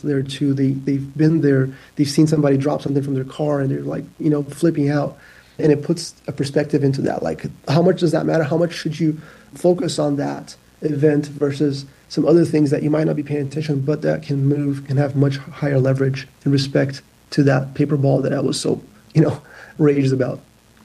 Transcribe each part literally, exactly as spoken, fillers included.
there too. They, they've been there. They've seen somebody drop something from their car and they're like, you know, flipping out. And it puts a perspective into that. Like, how much does that matter? How much should you focus on that event versus some other things that you might not be paying attention, but that can move and have much higher leverage in respect to that paper ball that I was so, you know, raged about.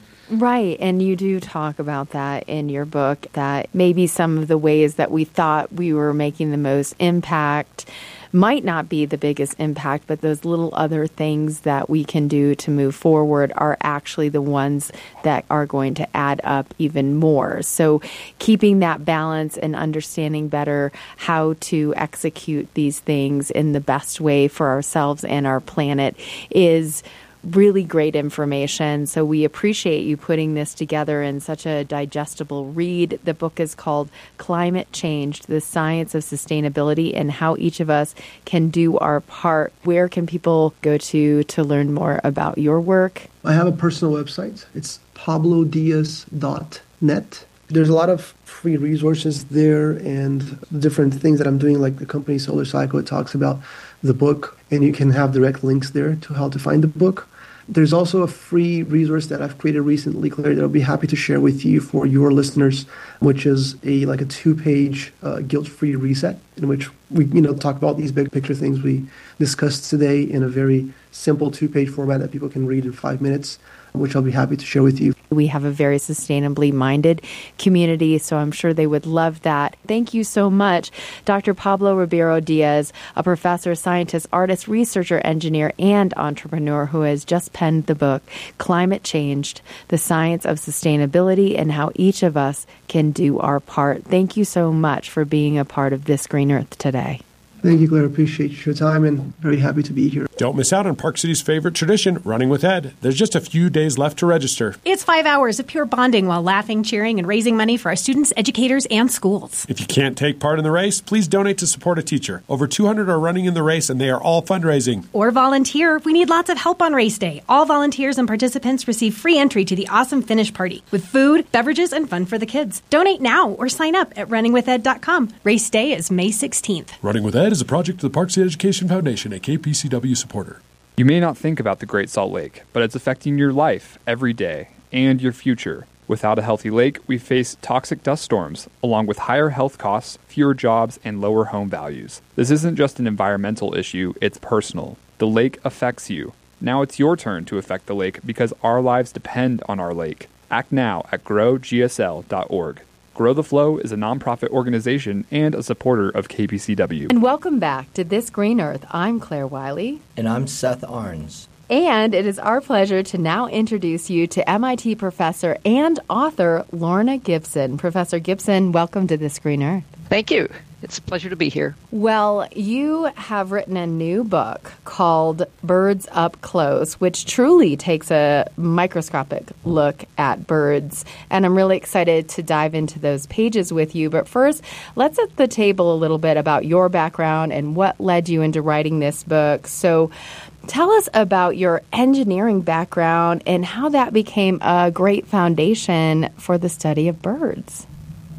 Right. And you do talk about that in your book, that maybe some of the ways that we thought we were making the most impact might not be the biggest impact, but those little other things that we can do to move forward are actually the ones that are going to add up even more. So keeping that balance and understanding better how to execute these things in the best way for ourselves and our planet is really great information. So we appreciate you putting this together in such a digestible read. The book is called Climate Change, The Science of Sustainability and How Each of Us Can Do Our Part. Where can people go to to learn more about your work? I have a personal website. It's pablo diaz dot net. There's a lot of free resources there and different things that I'm doing, like the company Solar Cycle. It talks about the book, and you can have direct links there to how to find the book. There's also a free resource that I've created recently, Claire, that I'll be happy to share with you for your listeners, which is a like a two-page uh, guilt-free reset, in which we you know talk about these big picture things we discussed today in a very simple two-page format that people can read in five minutes, which I'll be happy to share with you. We have a very sustainably minded community, so I'm sure they would love that. Thank you so much, Doctor Pablo Ribeiro Diaz, a professor, scientist, artist, researcher, engineer, and entrepreneur who has just penned the book, Climate Change, The Science of Sustainability and How Each of Us Can Do Our Part. Thank you so much for being a part of This Green Earth today. Thank you, Claire. Appreciate your time and very happy to be here. Don't miss out on Park City's favorite tradition, Running with Ed. There's just a few days left to register. It's five hours of pure bonding while laughing, cheering, and raising money for our students, educators, and schools. If you can't take part in the race, please donate to support a teacher. Over two hundred are running in the race, and they are all fundraising. Or volunteer. We need lots of help on race day. All volunteers and participants receive free entry to the awesome finish party with food, beverages, and fun for the kids. Donate now or sign up at running with ed dot com. Race day is May sixteenth. Running with Ed is a project of the Park City Education Foundation, a K P C W supporter. You may not think about the Great Salt Lake, but it's affecting your life every day and your future. Without a healthy lake, we face toxic dust storms, along with higher health costs, fewer jobs, and lower home values. This isn't just an environmental issue, it's personal. The lake affects you. Now it's your turn to affect the lake because our lives depend on our lake. Act now at grow g s l dot org. Grow the Flow is a nonprofit organization and a supporter of K P C W. And welcome back to This Green Earth. I'm Claire Wiley. And I'm Seth Arns. And it is our pleasure to now introduce you to M I T professor and author Lorna Gibson. Professor Gibson, welcome to This Green Earth. Thank you. It's a pleasure to be here. Well, you have written a new book called Birds Up Close, which truly takes a microscopic look at birds. And I'm really excited to dive into those pages with you. But first, let's set the table a little bit about your background and what led you into writing this book. So tell us about your engineering background and how that became a great foundation for the study of birds.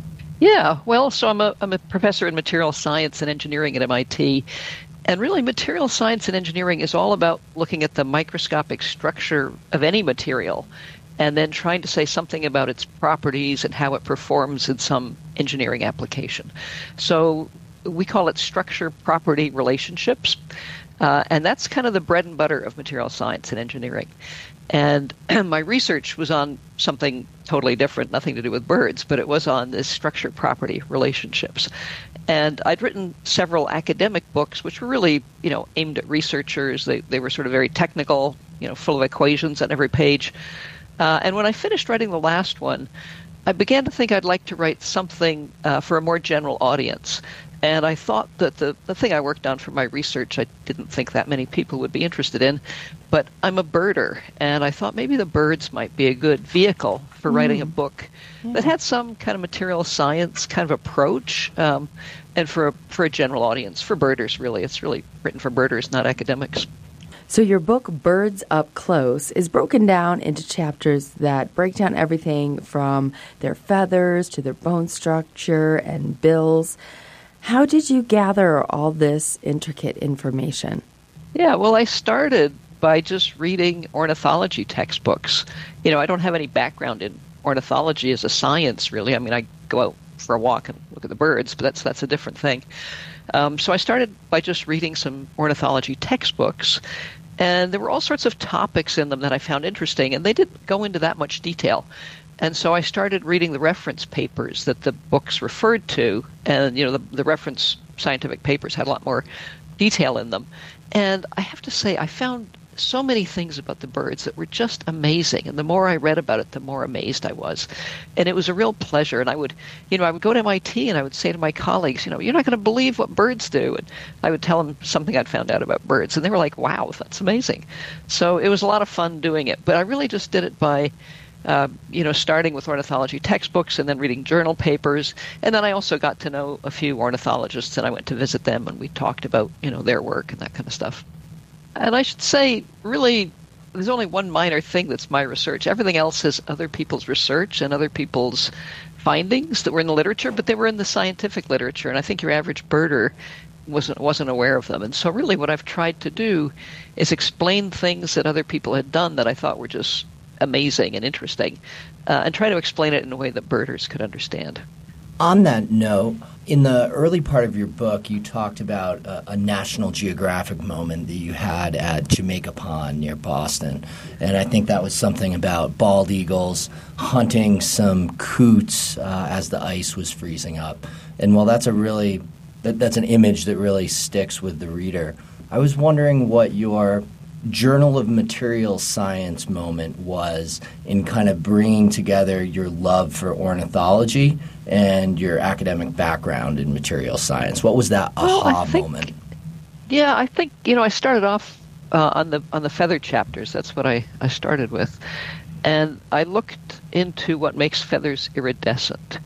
Yeah, well, so I'm a, I'm a professor in material science and engineering at M I T. And really, material science and engineering is all about looking at the microscopic structure of any material and then trying to say something about its properties and how it performs in some engineering application. So we call it structure-property relationships. Uh, and that's kind of the bread and butter of material science and engineering. And my research was on something totally different, nothing to do with birds, but it was on this structure-property relationships. And I'd written several academic books, which were really, you know, aimed at researchers. They they were sort of very technical, you know, full of equations on every page. Uh, and when I finished writing the last one, I began to think I'd like to write something uh, for a more general audience. And I thought that the, the thing I worked on for my research, I didn't think that many people would be interested in, but I'm a birder, and I thought maybe the birds might be a good vehicle for mm. writing a book yeah. that had some kind of material science kind of approach, um, and for a, for a general audience, for birders, really. It's really written for birders, not academics. So your book, Birds Up Close, is broken down into chapters that break down everything from their feathers to their bone structure and bills. How did you gather all this intricate information? Yeah, well, I started by just reading ornithology textbooks. You know, I don't have any background in ornithology as a science, really. I mean, I go out for a walk and look at the birds, but that's that's a different thing. Um, so I started by just reading some ornithology textbooks, and there were all sorts of topics in them that I found interesting, and they didn't go into that much detail. And so I started reading the reference papers that the books referred to, and you know, the, the reference scientific papers had a lot more detail in them. And I have to say, I found so many things about the birds that were just amazing. And the more I read about it, the more amazed I was. And it was a real pleasure. And I would, you know, I would go to M I T and I would say to my colleagues, you know, you're not going to believe what birds do. And I would tell them something I'd found out about birds. And they were like, wow, that's amazing. So it was a lot of fun doing it. But I really just did it by, uh, you know, starting with ornithology textbooks and then reading journal papers. And then I also got to know a few ornithologists, and I went to visit them and we talked about, you know, their work and that kind of stuff. And I should say, really, there's only one minor thing that's my research. Everything else is other people's research and other people's findings that were in the literature, but they were in the scientific literature. And I think your average birder wasn't wasn't aware of them. And so really what I've tried to do is explain things that other people had done that I thought were just amazing and interesting, uh, and try to explain it in a way that birders could understand. On that note, in the early part of your book, you talked about a, a National Geographic moment that you had at Jamaica Pond near Boston. And I think that was something about bald eagles hunting some coots uh, as the ice was freezing up. And while that's a really that, that's an image that really sticks with the reader, I was wondering what your Journal of Material Science moment was in kind of bringing together your love for ornithology and your academic background in material science. What was that well, aha I think, moment? Yeah, I think, you know, I started off uh, on the on the feather chapters. That's what I, I started with. And I looked into what makes feathers iridescent.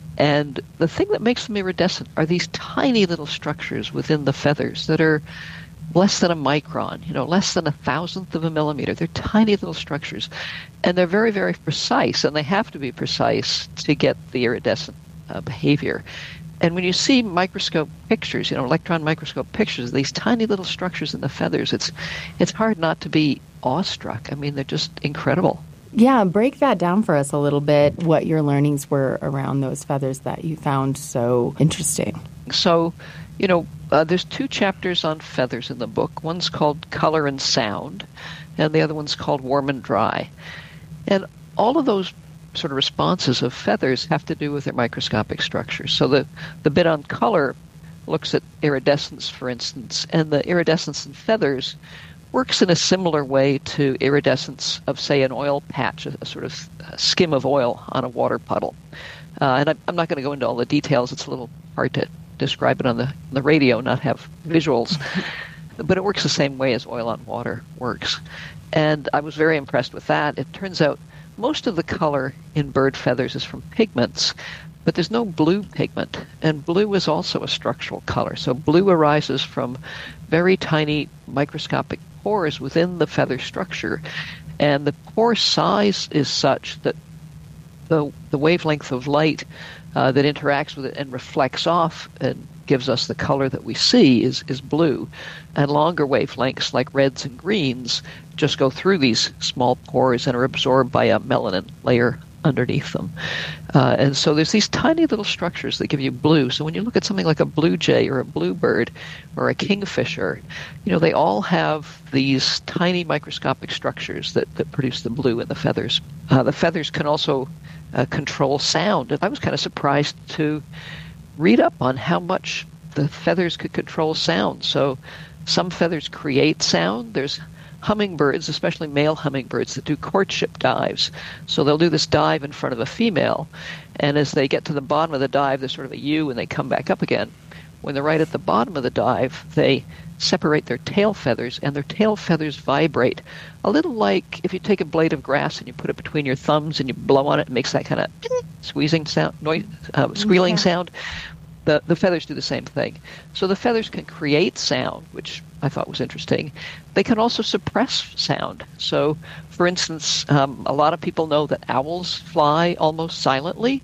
And the thing that makes them iridescent are these tiny little structures within the feathers that are less than a micron, you know, less than a thousandth of a millimeter. They're tiny little structures, and they're very, very precise, and they have to be precise to get the iridescent uh, behavior. And when you see microscope pictures, you know, electron microscope pictures, these tiny little structures in the feathers, it's it's hard not to be awestruck. I mean, they're just incredible. Yeah, break that down for us a little bit, what your learnings were around those feathers that you found so interesting. So, you know, uh, there's two chapters on feathers in the book. One's called Color and Sound, and the other one's called Warm and Dry. And all of those sort of responses of feathers have to do with their microscopic structure. So the, the bit on color looks at iridescence, for instance, and the iridescence in feathers works in a similar way to iridescence of, say, an oil patch, a, a sort of skim of oil on a water puddle. Uh, and I, I'm not going to go into all the details. It's a little hard to describe it on the, on the radio, not have visuals. But it works the same way as oil on water works. And I was very impressed with that. It turns out most of the color in bird feathers is from pigments, but there's no blue pigment. And blue is also a structural color. So blue arises from very tiny microscopic pores within the feather structure. And the pore size is such that the, the wavelength of light uh, that interacts with it and reflects off and gives us the color that we see is, is blue. And longer wavelengths like reds and greens just go through these small pores and are absorbed by a melanin layer underneath them. Uh, and so there's these tiny little structures that give you blue. So when you look at something like a blue jay or a bluebird or a kingfisher, you know, they all have these tiny microscopic structures that, that produce the blue in the feathers. Uh, the feathers can also uh, control sound. And I was kind of surprised to read up on how much the feathers could control sound. So some feathers create sound. There's hummingbirds, especially male hummingbirds, that do courtship dives. So they'll do this dive in front of a female, and as they get to the bottom of the dive, there's sort of a U, and they come back up again. When they're right at the bottom of the dive, they separate their tail feathers, and their tail feathers vibrate a little like if you take a blade of grass and you put it between your thumbs and you blow on it, it makes that kind of squeezing sound, noise, uh, squealing yeah. sound. The, the feathers do the same thing. So the feathers can create sound, which I thought was interesting. They can also suppress sound. So, for instance, um, a lot of people know that owls fly almost silently,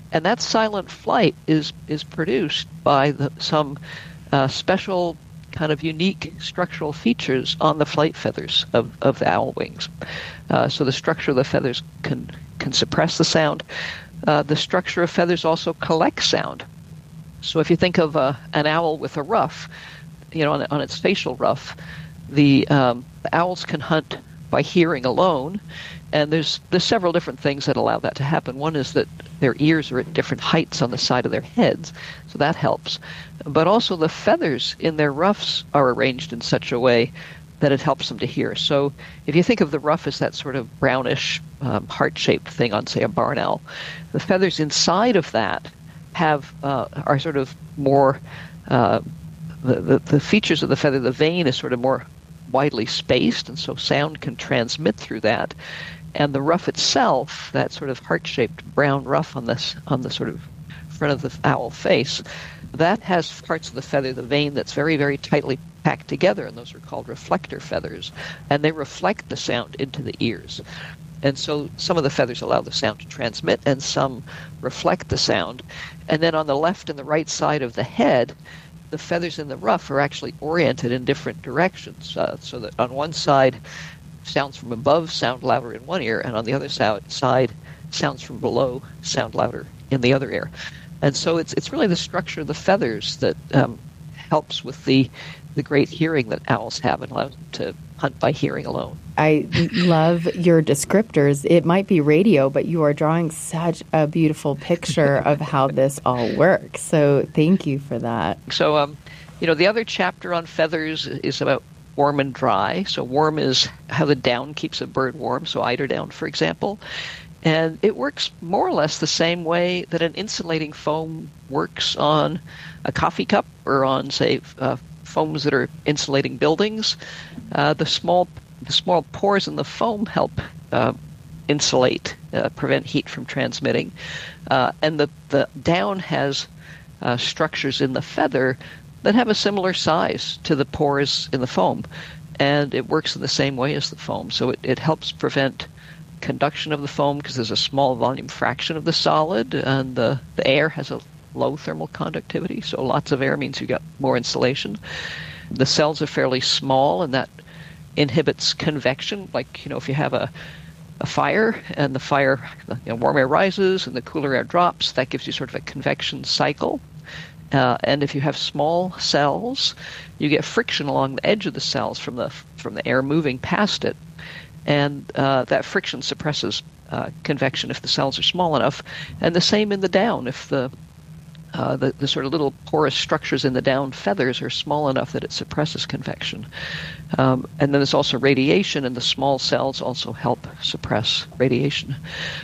And that silent flight is, is produced by the, some uh, special kind of unique structural features on the flight feathers of, of the owl wings. Uh, so the structure of the feathers can, can suppress the sound. Uh, the structure of feathers also collects sound. So if you think of uh, an owl with a ruff, you know, on, on its facial ruff, the, um, the owls can hunt by hearing alone, and there's there's several different things that allow that to happen. One is that their ears are at different heights on the side of their heads, so that helps. But also the feathers in their ruffs are arranged in such a way that it helps them to hear. So if you think of the ruff as that sort of brownish, um, heart-shaped thing on, say, a barn owl, the feathers inside of that have uh, are sort of more, uh, the, the, the features of the feather, the vein is sort of more widely spaced, and so sound can transmit through that. And the ruff itself, that sort of heart-shaped brown ruff on this on the sort of front of the owl face, that has parts of the feather, the vein, that's very, very tightly packed together, and those are called reflector feathers, and they reflect the sound into the ears. And so some of the feathers allow the sound to transmit, and some reflect the sound. And then on the left and the right side of the head, the feathers in the ruff are actually oriented in different directions, uh, so that on one side, sounds from above sound louder in one ear, and on the other side, sounds from below sound louder in the other ear. And so it's it's really the structure of the feathers that um, helps with the the great hearing that owls have and allows them to hunt by hearing alone. I love your descriptors. It might be radio, but you are drawing such a beautiful picture of how this all works. So thank you for that. So, um, you know, the other chapter on feathers is about warm and dry. So warm is how the down keeps a bird warm, so eiderdown, for example. And it works more or less the same way that an insulating foam works on a coffee cup or on, say, uh, foams that are insulating buildings. Uh, the small the small pores in the foam help uh, insulate, uh, prevent heat from transmitting. Uh, and the, the down has uh, structures in the feather that have a similar size to the pores in the foam. And it works in the same way as the foam. So it, it helps prevent conduction of the foam because there's a small volume fraction of the solid, and the, the air has a low thermal conductivity, so lots of air means you got more insulation. The cells are fairly small, and that inhibits convection. Like, you know, if you have a, a fire, and the fire, you know, warm air rises and the cooler air drops, that gives you sort of a convection cycle. Uh, and if you have small cells, you get friction along the edge of the cells from the from the air moving past it. And uh, that friction suppresses uh, convection if the cells are small enough. And the same in the down. If the, uh, the the sort of little porous structures in the down feathers are small enough that it suppresses convection. Um, and then there's also radiation, and the small cells also help suppress radiation.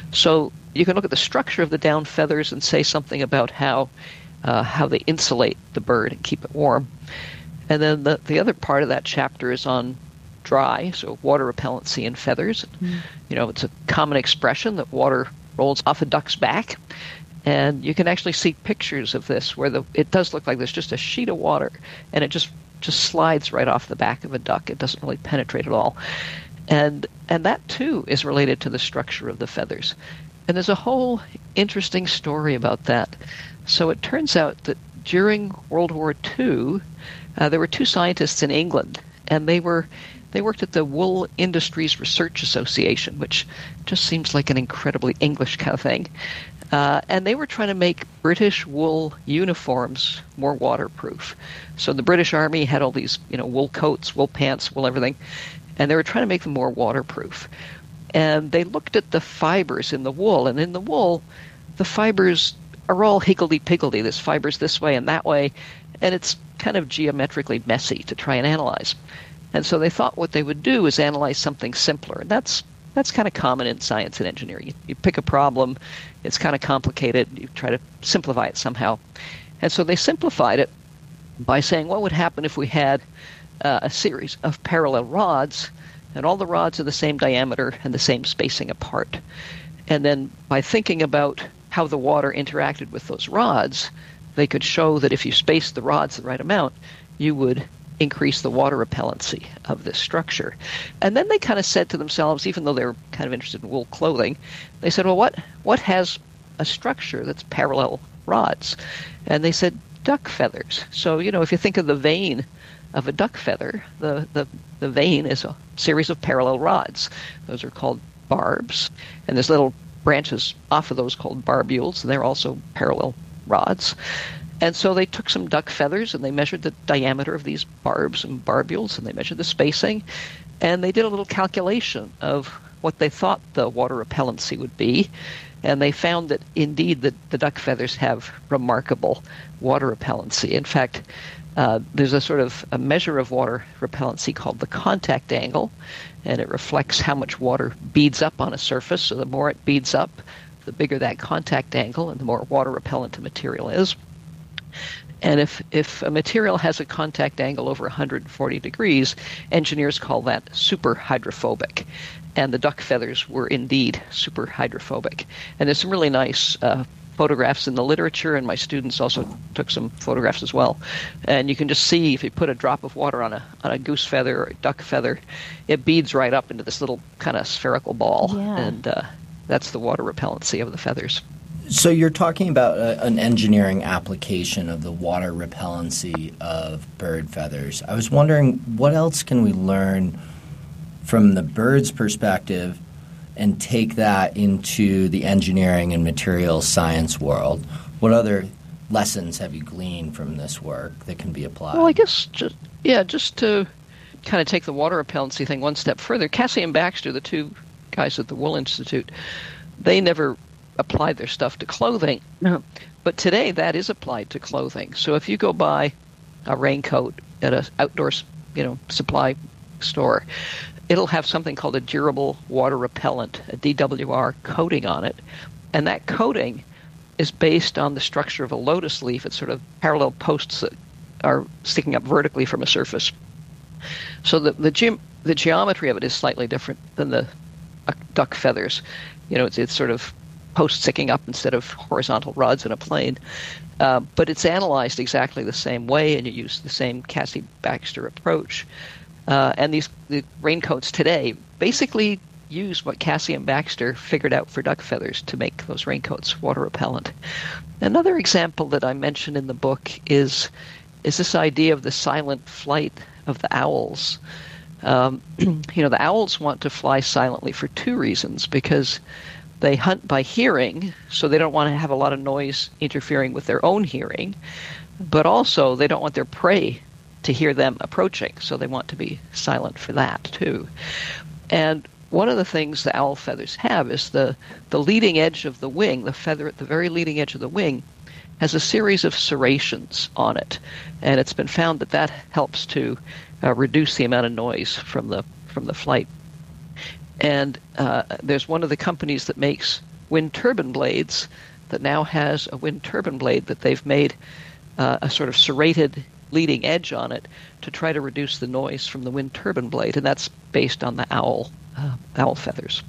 So you can look at the structure of the down feathers and say something about how uh, how they insulate the bird and keep it warm. And then the, the other part of that chapter is on dry, so water repellency in feathers. Mm. You know, it's a common expression that water rolls off a duck's back, and you can actually see pictures of this where the it does look like there's just a sheet of water, and it just just slides right off the back of a duck. It doesn't really penetrate at all, and and that too is related to the structure of the feathers. And there's a whole interesting story about that. So it turns out that during World War Two, uh, there were two scientists in England, and they were They worked at the Wool Industries Research Association, which just seems like an incredibly English kind of thing. Uh, and they were trying to make British wool uniforms more waterproof. So the British Army had all these, you know, wool coats, wool pants, wool everything, and they were trying to make them more waterproof. And they looked at the fibers in the wool, and in the wool, the fibers are all higgledy-piggledy. There's fibers this way and that way, and it's kind of geometrically messy to try and analyze. And so they thought what they would do is analyze something simpler. And that's that's kind of common in science and engineering. You, you pick a problem, it's kind of complicated, you try to simplify it somehow. And so they simplified it by saying, what would happen if we had uh, a series of parallel rods, and all the rods are the same diameter and the same spacing apart. And then by thinking about how the water interacted with those rods, they could show that if you spaced the rods the right amount, you would increase the water repellency of this structure. And then they kind of said to themselves, even though they were kind of interested in wool clothing, they said, well, what what has a structure that's parallel rods. And they said duck feathers. So, you know, if you think of the vane of a duck feather, the, the, the vane is a series of parallel rods. Those are called barbs. And there's little branches off of those called barbules, and they're also parallel rods. And so they took some duck feathers and they measured the diameter of these barbs and barbules, and they measured the spacing, and they did a little calculation of what they thought the water repellency would be. And they found that indeed the, the duck feathers have remarkable water repellency. In fact, uh, there's a sort of a measure of water repellency called the contact angle, and it reflects how much water beads up on a surface. So the more it beads up, the bigger that contact angle, and the more water repellent a material is. And if, if a material has a contact angle over one hundred forty degrees, engineers call that super hydrophobic. And the duck feathers were indeed super hydrophobic. And there's some really nice uh, photographs in the literature, and my students also took some photographs as well. And you can just see if you put a drop of water on a on a goose feather or a duck feather, it beads right up into this little kind of spherical ball. Yeah. And uh, that's the water repellency of the feathers. So you're talking about a, an engineering application of the water repellency of bird feathers. I was wondering, what else can we learn from the bird's perspective and take that into the engineering and materials science world? What other lessons have you gleaned from this work that can be applied? Well, I guess just yeah, just to kind of take the water repellency thing one step further, Cassie and Baxter, the two guys at the Wool Institute, they never applied their stuff to clothing. No. But today that is applied to clothing. So if you go buy a raincoat at an outdoor, you know, supply store, it'll have something called a durable water repellent, a D W R coating on it. And that coating is based on the structure of a lotus leaf. It's sort of parallel posts that are sticking up vertically from a surface. So the the, ge- the geometry of it is slightly different than the uh, duck feathers. You know, it's, it's sort of posts sticking up instead of horizontal rods in a plane. Uh, but it's analyzed exactly the same way, and you use the same Cassie Baxter approach. Uh, and these the raincoats today basically use what Cassie and Baxter figured out for duck feathers to make those raincoats water repellent. Another example that I mentioned in the book is is this idea of the silent flight of the owls. Um, you know, the owls want to fly silently for two reasons, because they hunt by hearing, so they don't want to have a lot of noise interfering with their own hearing, but also they don't want their prey to hear them approaching, so they want to be silent for that too. And one of the things the owl feathers have is the, the leading edge of the wing, the feather at the very leading edge of the wing, has a series of serrations on it, and it's been found that that helps to uh, reduce the amount of noise from the from the flight. And uh, there's one of the companies that makes wind turbine blades that now has a wind turbine blade that they've made uh, a sort of serrated leading edge on it to try to reduce the noise from the wind turbine blade, and that's based on the owl uh, owl feathers.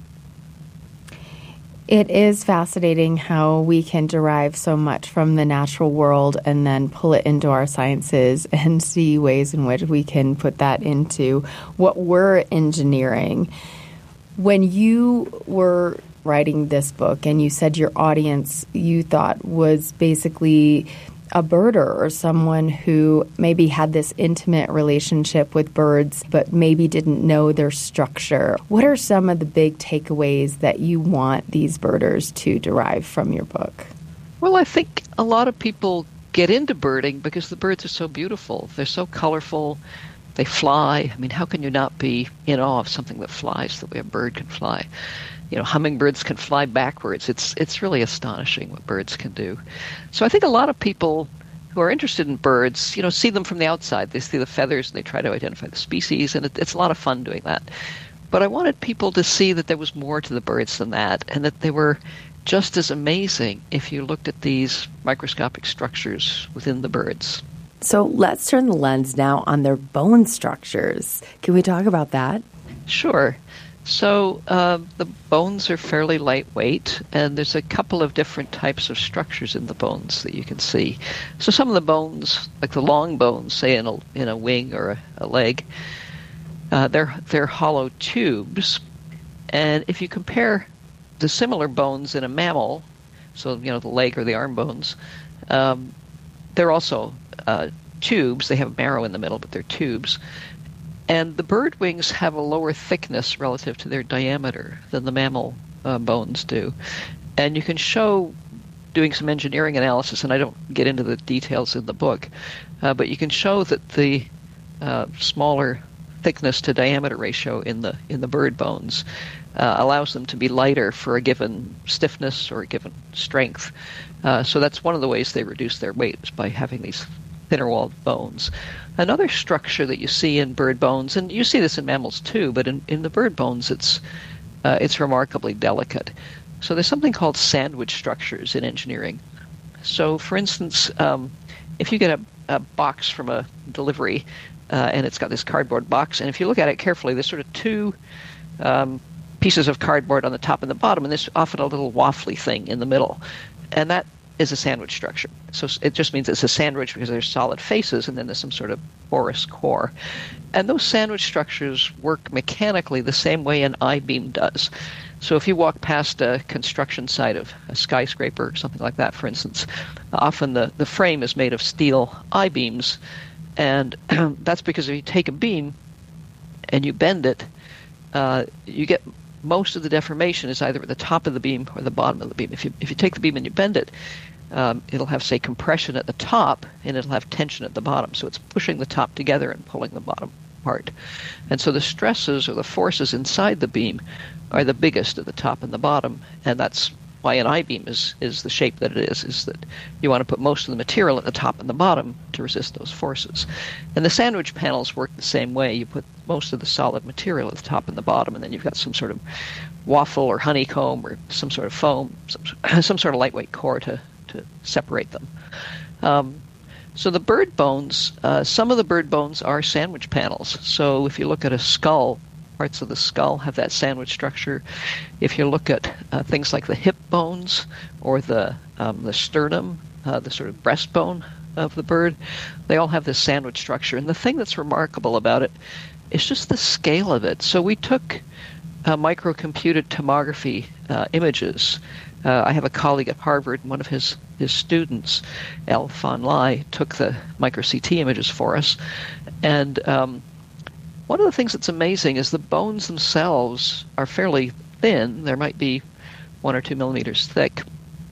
It is fascinating how we can derive so much from the natural world and then pull it into our sciences and see ways in which we can put that into what we're engineering. When you were writing this book and you said your audience you thought was basically a birder or someone who maybe had this intimate relationship with birds but maybe didn't know their structure, what are some of the big takeaways that you want these birders to derive from your book? Well, I think a lot of people get into birding because the birds are so beautiful. They're so colorful. They fly. I mean, how can you not be in awe of something that flies the way a bird can fly? You know, hummingbirds can fly backwards. It's it's really astonishing what birds can do. So I think a lot of people who are interested in birds, you know, see them from the outside. They see the feathers and they try to identify the species, and it, it's a lot of fun doing that. But I wanted people to see that there was more to the birds than that, and that they were just as amazing if you looked at these microscopic structures within the birds. So let's turn the lens now on their bone structures. Can we talk about that? Sure. So uh, the bones are fairly lightweight, and there's a couple of different types of structures in the bones that you can see. So some of the bones, like the long bones, say in a in a wing or a, a leg, uh, they're they're hollow tubes. And if you compare the similar bones in a mammal so, you know, the leg or the arm bones. Um, they're also uh, tubes. They have marrow in the middle, but they're tubes. And the bird wings have a lower thickness relative to their diameter than the mammal uh, bones do. And you can show, doing some engineering analysis, and I don't get into the details in the book, uh, but you can show that the uh, smaller thickness to diameter ratio in the in the bird bones uh, allows them to be lighter for a given stiffness or a given strength. Uh, so that's one of the ways they reduce their weight, is by having these thinner-walled bones. Another structure that you see in bird bones, and you see this in mammals too, but in, in the bird bones it's uh, it's remarkably delicate. So there's something called sandwich structures in engineering. So, for instance, um, if you get a, a box from a delivery, uh, and it's got this cardboard box, and if you look at it carefully, there's sort of two um, pieces of cardboard on the top and the bottom, and there's often a little waffly thing in the middle. And that is a sandwich structure. So it just means it's a sandwich because there's solid faces, and then there's some sort of porous core. And those sandwich structures work mechanically the same way an I-beam does. So if you walk past a construction site of a skyscraper or something like that, for instance, often the, the frame is made of steel I-beams, and that's because if you take a beam and you bend it, uh, you get most of the deformation is either at the top of the beam or the bottom of the beam. If you if you take the beam and you bend it, um, it'll have, say, compression at the top, and it'll have tension at the bottom. So it's pushing the top together and pulling the bottom apart. And so the stresses or the forces inside the beam are the biggest at the top and the bottom, and that's why an I-beam is, is the shape that it is, is that you want to put most of the material at the top and the bottom to resist those forces. And the sandwich panels work the same way. You put most of the solid material at the top and the bottom, and then you've got some sort of waffle or honeycomb or some sort of foam, some, some sort of lightweight core to, to separate them. Um, so the bird bones, uh, some of the bird bones are sandwich panels. So if you look at a skull, parts of the skull have that sandwich structure. If you look at uh, things like the hip bones or the um, the sternum, uh, the sort of breastbone of the bird, they all have this sandwich structure. And the thing that's remarkable about it is just the scale of it. So we took uh, microcomputed tomography uh, images. Uh, I have a colleague at Harvard, and one of his, his students, El Fan Lai, took the micro-C T images for us. And um, one of the things that's amazing is the bones themselves are fairly thin. There might be one or two millimeters thick.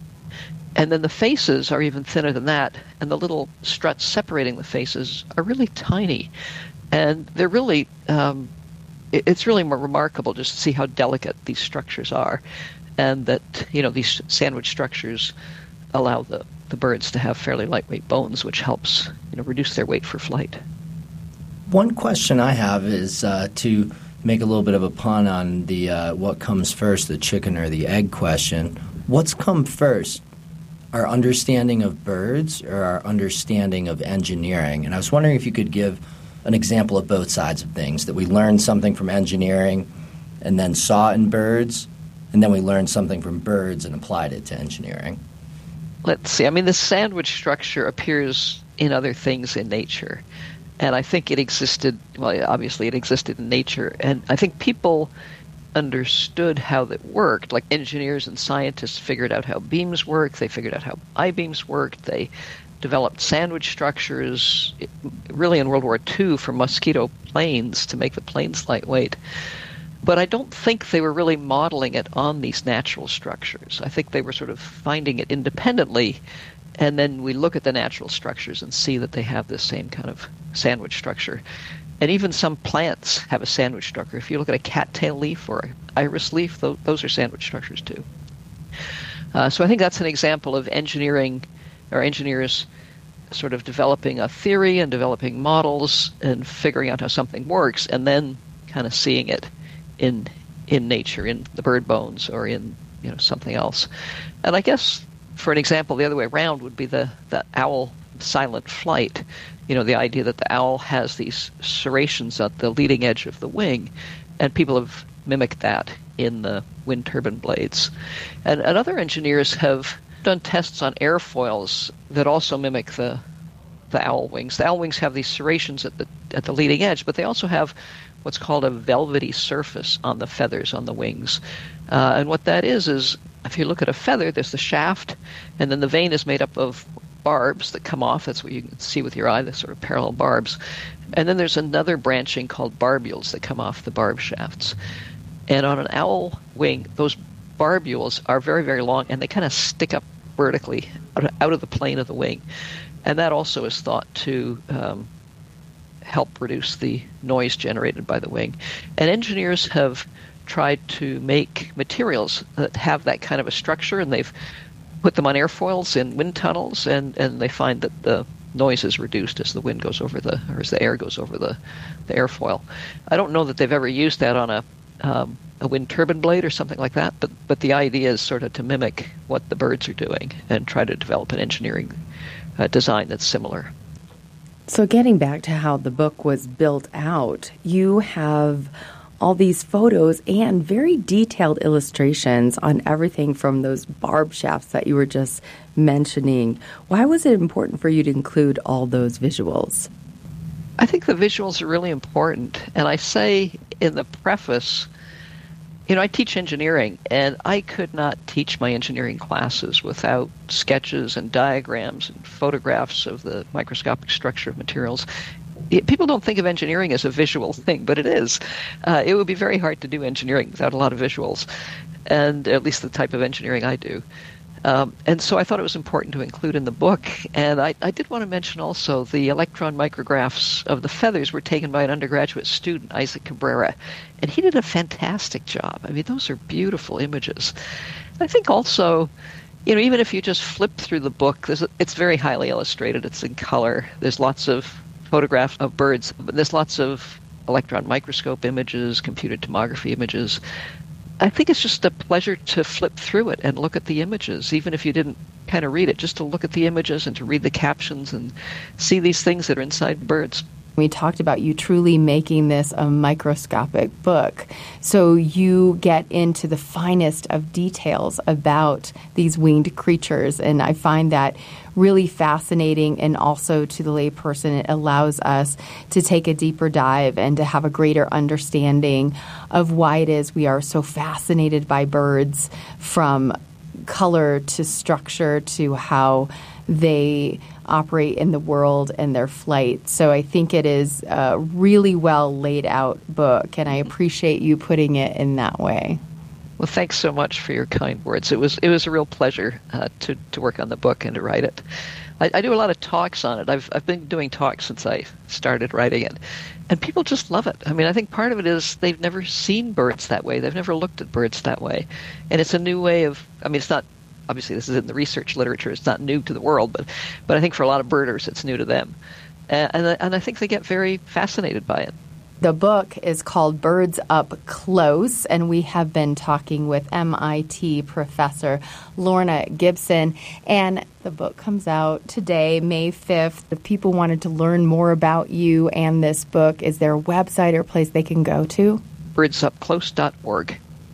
And then the faces are even thinner than that, and the little struts separating the faces are really tiny. And they're really, um, it, it's really more remarkable just to see how delicate these structures are, and that, you know, these sandwich structures allow the, the birds to have fairly lightweight bones, which helps, you know, reduce their weight for flight. One question I have is uh, to make a little bit of a pun on the uh, what comes first, the chicken or the egg question. What's come first, our understanding of birds or our understanding of engineering? And I was wondering if you could give an example of both sides of things, that we learned something from engineering and then saw it in birds, and then we learned something from birds and applied it to engineering. Let's see. I mean, the sandwich structure appears in other things in nature. And I think it existed, well, obviously it existed in nature. And I think people understood how that worked. Like engineers and scientists figured out how beams work. They figured out how I-beams worked. They developed sandwich structures, really in World War Two, for mosquito planes to make the planes lightweight. But I don't think they were really modeling it on these natural structures. I think they were sort of finding it independently. And then we look at the natural structures and see that they have this same kind of sandwich structure. And even some plants have a sandwich structure. If you look at a cattail leaf or an iris leaf, those, those are sandwich structures too. Uh, so I think that's an example of engineering, or engineers sort of developing a theory and developing models and figuring out how something works, and then kind of seeing it in in nature, in the bird bones or in, you know, something else. And I guess, for an example, the other way around would be the, the owl silent flight. You know, the idea that the owl has these serrations at the leading edge of the wing, and people have mimicked that in the wind turbine blades. And, and other engineers have done tests on airfoils that also mimic the the owl wings. The owl wings have these serrations at the at the leading edge, but they also have what's called a velvety surface on the feathers on the wings. Uh, and what that is is, if you look at a feather, there's the shaft, and then the vane is made up of barbs that come off. That's what you can see with your eye, the sort of parallel barbs. And then there's another branching called barbules that come off the barb shafts. And on an owl wing, those barbules are very, very long, and they kind of stick up vertically out of the plane of the wing. And that also is thought to um, help reduce the noise generated by the wing. And engineers have tried to make materials that have that kind of a structure, and they've put them on airfoils in wind tunnels, and, and they find that the noise is reduced as the wind goes over the, or as the air goes over the, the airfoil. I don't know that they've ever used that on a um, a wind turbine blade or something like that, but but the idea is sort of to mimic what the birds are doing and try to develop an engineering uh, design that's similar. So getting back to how the book was built out, you have all these photos and very detailed illustrations on everything from those barb shafts that you were just mentioning. Why was it important for you to include all those visuals? I think the visuals are really important. And I say in the preface, you know, I teach engineering, and I could not teach my engineering classes without sketches and diagrams and photographs of the microscopic structure of materials. People don't think of engineering as a visual thing, but it is. Uh, it would be very hard to do engineering without a lot of visuals, and at least the type of engineering I do. Um, and so I thought it was important to include in the book. And I, I did want to mention also the electron micrographs of the feathers were taken by an undergraduate student, Isaac Cabrera, and he did a fantastic job. I mean, those are beautiful images. I think also, you know, even if you just flip through the book, there's a, it's very highly illustrated. It's in color. There's lots of photographs of birds, but there's lots of electron microscope images, computed tomography images. I think it's just a pleasure to flip through it and look at the images, even if you didn't kind of read it, just to look at the images and to read the captions and see these things that are inside birds. We talked about you truly making this a microscopic book. So you get into the finest of details about these winged creatures, and I find that really fascinating, and also to the layperson, it allows us to take a deeper dive and to have a greater understanding of why it is we are so fascinated by birds, from color to structure to how they operate in the world and their flight. So I think it is a really well laid out book, and I appreciate you putting it in that way. Well, thanks so much for your kind words. It was it was a real pleasure uh, to to work on the book and to write it. I, I do a lot of talks on it. I've I've been doing talks since I started writing it, and people just love it. I mean, I think part of it is they've never seen birds that way. They've never looked at birds that way, and it's a new way of. I mean, it's not. Obviously, this is in the research literature. It's not new to the world, but but I think for a lot of birders, it's new to them, and and, and I think they get very fascinated by it. The book is called Birds Up Close, and we have been talking with M I T professor Lorna Gibson. And the book comes out today, May fifth. If people wanted to learn more about you and this book, is there a website or place they can go to? birds up close dot org.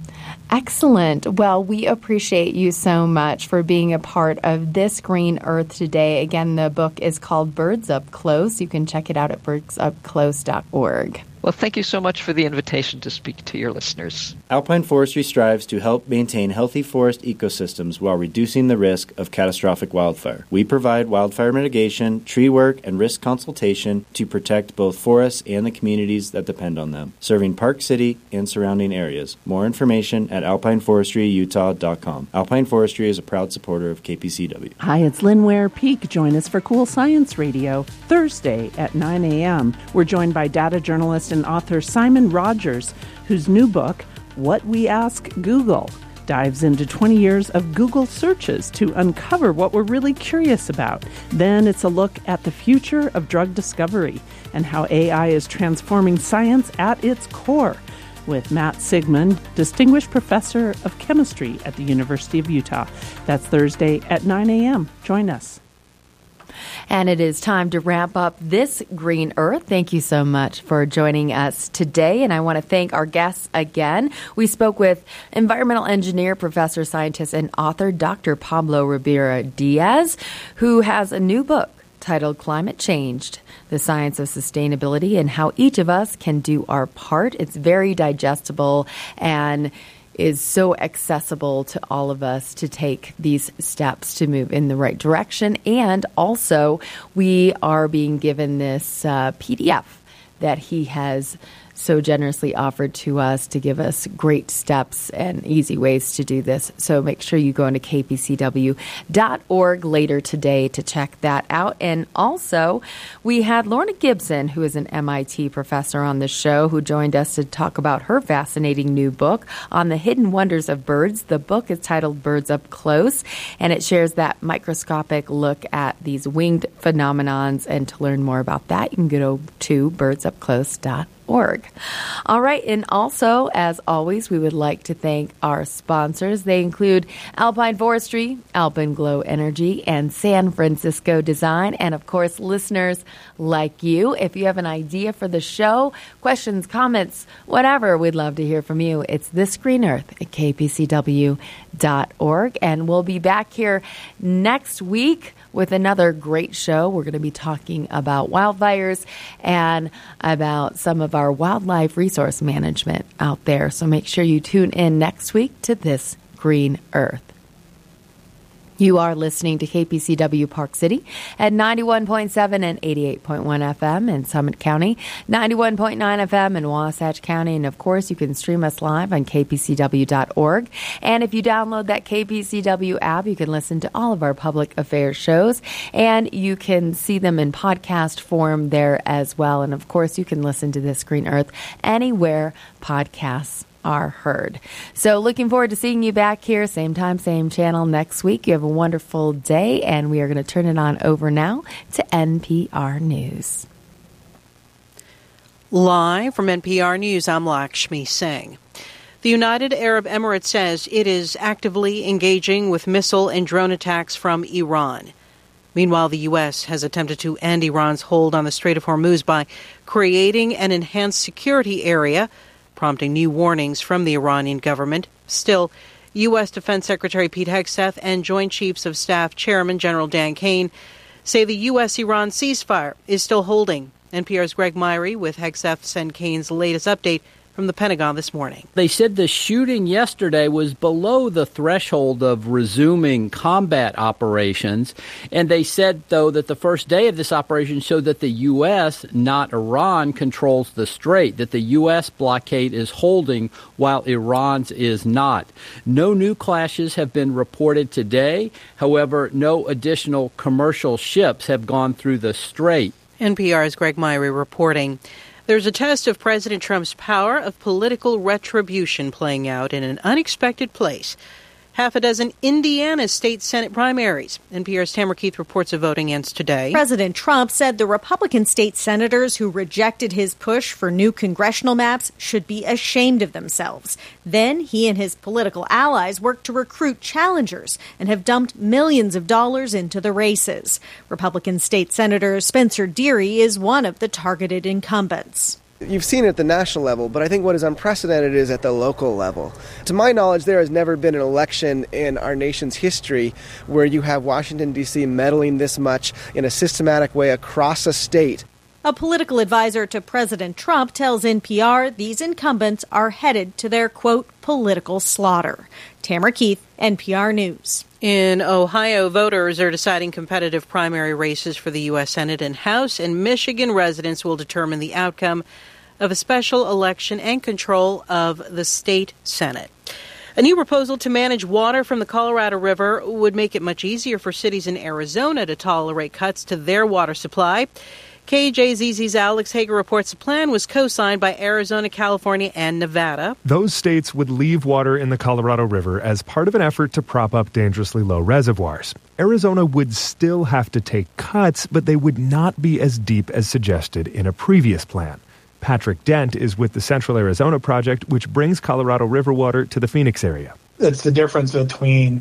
Excellent. Well, we appreciate you so much for being a part of This Green Earth today. Again, the book is called Birds Up Close. You can check it out at birds up close dot org. Well, thank you so much for the invitation to speak to your listeners. Alpine Forestry strives to help maintain healthy forest ecosystems while reducing the risk of catastrophic wildfire. We provide wildfire mitigation, tree work, and risk consultation to protect both forests and the communities that depend on them, serving Park City and surrounding areas. More information at alpine forestry utah dot com. Alpine Forestry is a proud supporter of K P C W. Hi, it's Lynn Ware Peak. Join us for Cool Science Radio Thursday at nine a.m. We're joined by data journalist and author Simon Rogers, whose new book, What We Ask Google, dives into twenty years of Google searches to uncover what we're really curious about. Then it's a look at the future of drug discovery and how A I is transforming science at its core, with Matt Sigmund, Distinguished Professor of Chemistry at the University of Utah. That's Thursday at nine a.m. Join us. And it is time to wrap up This Green Earth. Thank you so much for joining us today. And I want to thank our guests again. We spoke with environmental engineer, professor, scientist, and author Doctor Pablo Ribera Diaz, who has a new book titled Climate Changed, The Science of Sustainability and How Each of Us Can Do Our Part. It's very digestible and is so accessible to all of us to take these steps to move in the right direction. And also, we are being given this uh, P D F that he has so generously offered to us to give us great steps and easy ways to do this. So make sure you go into k p c w dot org later today to check that out. And also, we had Lorna Gibson, who is an M I T professor on the show, who joined us to talk about her fascinating new book on the hidden wonders of birds. The book is titled Birds Up Close, and it shares that microscopic look at these winged phenomenons. And to learn more about that, you can go to birds up close dot org. Org. All right, and also, as always, we would like to thank our sponsors. They include Alpine Forestry, Alpenglow Energy, and San Francisco Design, and of course, listeners like you. If you have an idea for the show, questions, comments, whatever, we'd love to hear from you. It's This Green Earth at k p c w dot org, and we'll be back here next week with another great show. We're going to be talking about wildfires and about some of our wildlife resource management out there. So make sure you tune in next week to This Green Earth. You are listening to K P C W Park City at ninety-one point seven and eighty-eight point one F M in Summit County, ninety-one point nine F M in Wasatch County, and of course you can stream us live on k p c w dot org. And if you download that K P C W app, you can listen to all of our public affairs shows, and you can see them in podcast form there as well. And of course you can listen to This Green Earth anywhere podcasts are heard. So looking forward to seeing you back here, same time, same channel next week. You have a wonderful day, and we are going to turn it on over now to N P R News. Live from N P R News, I'm Lakshmi Singh. The United Arab Emirates says it is actively engaging with missile and drone attacks from Iran. Meanwhile, the U S has attempted to end Iran's hold on the Strait of Hormuz by creating an enhanced security area, prompting new warnings from the Iranian government. Still, U S. Defense Secretary Pete Hegseth and Joint Chiefs of Staff Chairman General Dan Kane say the U S Iran ceasefire is still holding. N P R's Greg Myrie with Hegseth's and Kane's latest update from the Pentagon this morning. They said the shooting yesterday was below the threshold of resuming combat operations. And they said, though, that the first day of this operation showed that the U S, not Iran, controls the strait, that the U S blockade is holding while Iran's is not. No new clashes have been reported today. However, no additional commercial ships have gone through the strait. N P R's Greg Myrie reporting. There's a test of President Trump's power of political retribution playing out in an unexpected place. Half a dozen Indiana state Senate primaries. N P R's Tamara Keith reports a voting ends today. President Trump said the Republican state senators who rejected his push for new congressional maps should be ashamed of themselves. Then he and his political allies worked to recruit challengers and have dumped millions of dollars into the races. Republican state Senator Spencer Deery is one of the targeted incumbents. You've seen it at the national level, but I think what is unprecedented is at the local level. To my knowledge, there has never been an election in our nation's history where you have Washington, D C meddling this much in a systematic way across a state. A political advisor to President Trump tells N P R these incumbents are headed to their, quote, political slaughter. Tamara Keith, N P R News. In Ohio, voters are deciding competitive primary races for the U S. Senate and House, and Michigan residents will determine the outcome of a special election and control of the state Senate. A new proposal to manage water from the Colorado River would make it much easier for cities in Arizona to tolerate cuts to their water supply. K J Z Z's Alex Hager reports the plan was co-signed by Arizona, California, and Nevada. Those states would leave water in the Colorado River as part of an effort to prop up dangerously low reservoirs. Arizona would still have to take cuts, but they would not be as deep as suggested in a previous plan. Patrick Dent is with the Central Arizona Project, which brings Colorado River water to the Phoenix area. It's the difference between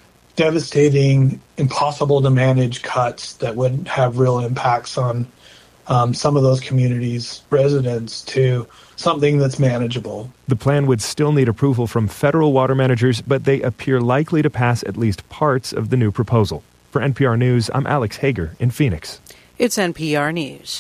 devastating, impossible to manage cuts that would have real impacts on Um, some of those communities' residents to something that's manageable. The plan would still need approval from federal water managers, but they appear likely to pass at least parts of the new proposal. For N P R News, I'm Alex Hager in Phoenix. It's N P R News.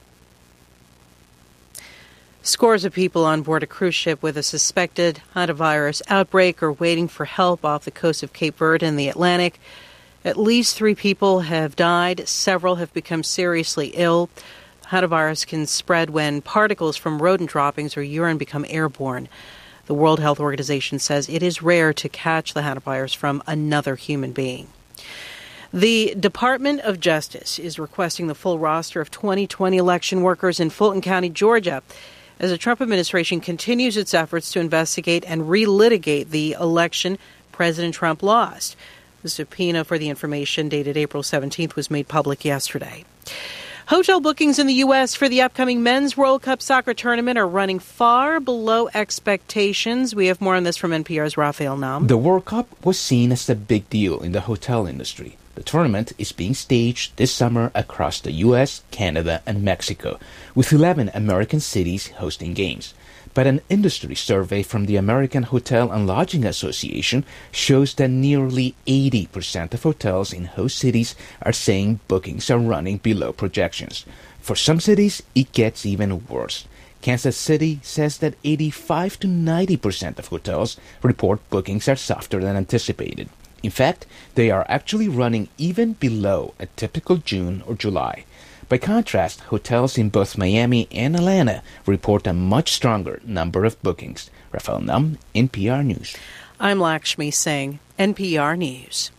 Scores of people on board a cruise ship with a suspected hantavirus outbreak are waiting for help off the coast of Cape Verde in the Atlantic. At least three people have died. Several have become seriously ill. Hantavirus can spread when particles from rodent droppings or urine become airborne. The World Health Organization says it is rare to catch the hantavirus from another human being. The Department of Justice is requesting the full roster of twenty twenty election workers in Fulton County, Georgia, as the Trump administration continues its efforts to investigate and relitigate the election President Trump lost. The subpoena for the information dated April seventeenth was made public yesterday. Hotel bookings in the U S for the upcoming Men's World Cup soccer tournament are running far below expectations. We have more on this from N P R's Raphael Nam. The World Cup was seen as a big deal in the hotel industry. The tournament is being staged this summer across the U S, Canada, and Mexico, with eleven American cities hosting games. But an industry survey from the American Hotel and Lodging Association shows that nearly eighty percent of hotels in host cities are saying bookings are running below projections. For some cities, it gets even worse. Kansas City says that eighty-five to ninety percent of hotels report bookings are softer than anticipated. In fact, they are actually running even below a typical June or July. By contrast, hotels in both Miami and Atlanta report a much stronger number of bookings. Raphael Nam, N P R News. I'm Lakshmi Singh, N P R News.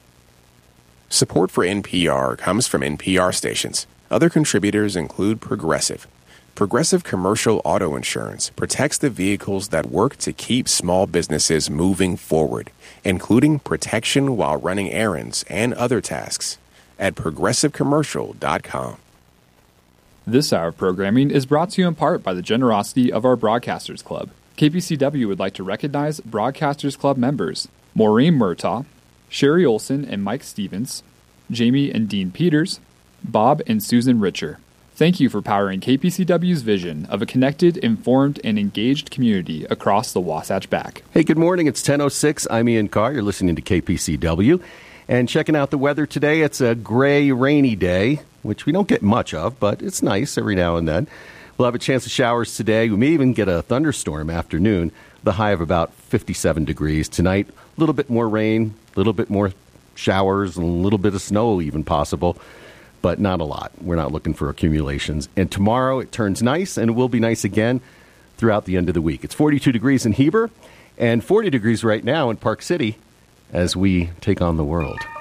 Support for N P R comes from N P R stations. Other contributors include Progressive. Progressive Commercial Auto Insurance protects the vehicles that work to keep small businesses moving forward, including protection while running errands and other tasks. At progressive commercial dot com. This hour of programming is brought to you in part by the generosity of our Broadcasters Club. K P C W would like to recognize Broadcasters Club members Maureen Murtaugh, Sherry Olson and Mike Stevens, Jamie and Dean Peters, Bob and Susan Richer. Thank you for powering K P C W's vision of a connected, informed, and engaged community across the Wasatch Back. Hey, good morning. It's ten oh six. I'm Ian Carr. You're listening to K P C W. And checking out the weather today, it's a gray, rainy day, which we don't get much of, but it's nice every now and then. We'll have a chance of showers today. We may even get a thunderstorm afternoon, the high of about fifty-seven degrees. Tonight, a little bit more rain, a little bit more showers, and a little bit of snow even possible, but not a lot. We're not looking for accumulations. And tomorrow, it turns nice, and it will be nice again throughout the end of the week. It's forty-two degrees in Heber and forty degrees right now in Park City, as we take on the world.